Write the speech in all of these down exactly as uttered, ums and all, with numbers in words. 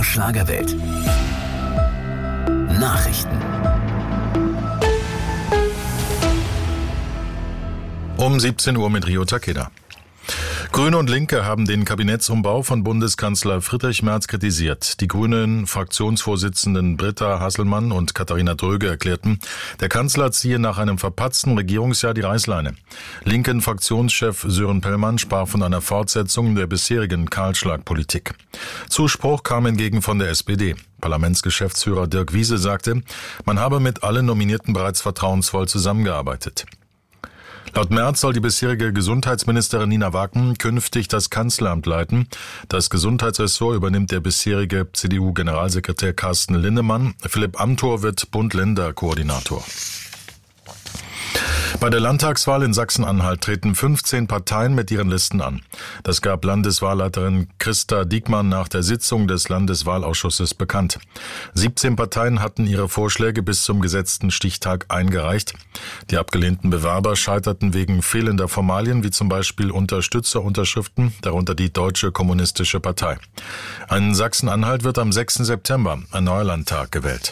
Schlagerwelt. Nachrichten. Um siebzehn Uhr mit Rio Takeda. Grüne und Linke haben den Kabinettsumbau von Bundeskanzler Friedrich Merz kritisiert. Die Grünen Fraktionsvorsitzenden Britta Hasselmann und Katharina Dröge erklärten, der Kanzler ziehe nach einem verpatzten Regierungsjahr die Reißleine. Linken Fraktionschef Sören Pellmann sprach von einer Fortsetzung der bisherigen Kahlschlagpolitik. Zuspruch kam hingegen von der S P D. Parlamentsgeschäftsführer Dirk Wiese sagte, man habe mit allen Nominierten bereits vertrauensvoll zusammengearbeitet. Laut Merz soll die bisherige Gesundheitsministerin Nina Wacken künftig das Kanzleramt leiten. Das Gesundheitsressort übernimmt der bisherige C D U-Generalsekretär Carsten Linnemann. Philipp Amthor wird Bund-Länder-Koordinator. Bei der Landtagswahl in Sachsen-Anhalt treten fünfzehn Parteien mit ihren Listen an. Das gab Landeswahlleiterin Christa Diekmann nach der Sitzung des Landeswahlausschusses bekannt. siebzehn Parteien hatten ihre Vorschläge bis zum gesetzten Stichtag eingereicht. Die abgelehnten Bewerber scheiterten wegen fehlender Formalien, wie zum Beispiel Unterstützerunterschriften, darunter die Deutsche Kommunistische Partei. In Sachsen-Anhalt wird am sechsten September ein neuer Landtag gewählt.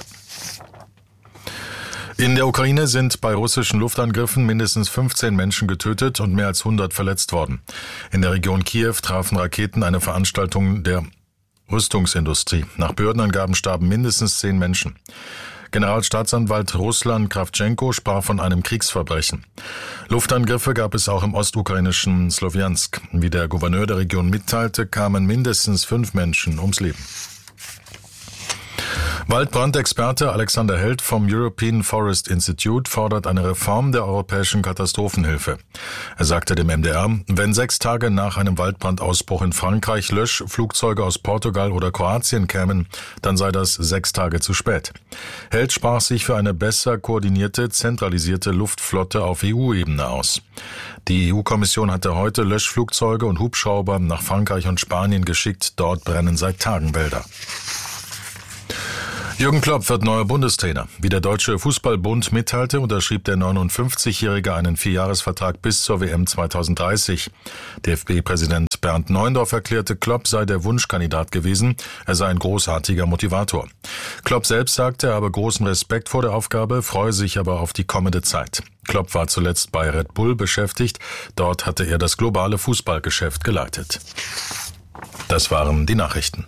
In der Ukraine sind bei russischen Luftangriffen mindestens fünfzehn Menschen getötet und mehr als hundert verletzt worden. In der Region Kiew trafen Raketen eine Veranstaltung der Rüstungsindustrie. Nach Behördenangaben starben mindestens zehn Menschen. Generalstaatsanwalt Ruslan Krawtschenko sprach von einem Kriegsverbrechen. Luftangriffe gab es auch im ostukrainischen Slowjansk. Wie der Gouverneur der Region mitteilte, kamen mindestens fünf Menschen ums Leben. Waldbrandexperte Alexander Held vom European Forest Institute fordert eine Reform der europäischen Katastrophenhilfe. Er sagte dem M D R, wenn sechs Tage nach einem Waldbrandausbruch in Frankreich Löschflugzeuge aus Portugal oder Kroatien kämen, dann sei das sechs Tage zu spät. Held sprach sich für eine besser koordinierte, zentralisierte Luftflotte auf E U-Ebene aus. Die E U-Kommission hatte heute Löschflugzeuge und Hubschrauber nach Frankreich und Spanien geschickt. Dort brennen seit Tagen Wälder. Jürgen Klopp wird neuer Bundestrainer. Wie der Deutsche Fußballbund mitteilte, unterschrieb der neunundfünfzigjährige einen Vierjahresvertrag bis zur W M zweitausenddreißig. D F B-Präsident Bernd Neuendorf erklärte, Klopp sei der Wunschkandidat gewesen. Er sei ein großartiger Motivator. Klopp selbst sagte, er habe großen Respekt vor der Aufgabe, freue sich aber auf die kommende Zeit. Klopp war zuletzt bei Red Bull beschäftigt. Dort hatte er das globale Fußballgeschäft geleitet. Das waren die Nachrichten.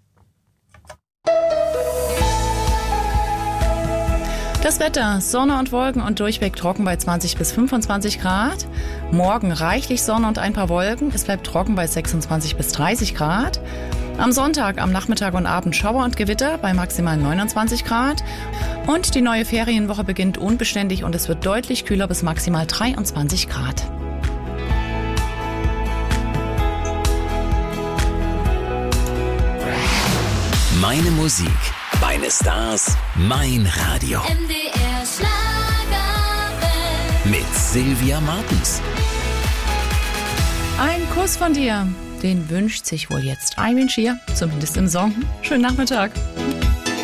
Das Wetter, Sonne und Wolken und durchweg trocken bei zwanzig bis fünfundzwanzig Grad. Morgen reichlich Sonne und ein paar Wolken. Es bleibt trocken bei sechsundzwanzig bis dreißig Grad. Am Sonntag, am Nachmittag und Abend Schauer und Gewitter bei maximal neunundzwanzig Grad. Und die neue Ferienwoche beginnt unbeständig und es wird deutlich kühler bis maximal dreiundzwanzig Grad. Meine Musik, meine Stars, mein Radio. M D R Schlagerwelt. Mit Sylvia Martens. Ein Kuss von dir, den wünscht sich wohl jetzt Iron Shear, zumindest im Song. Schönen Nachmittag.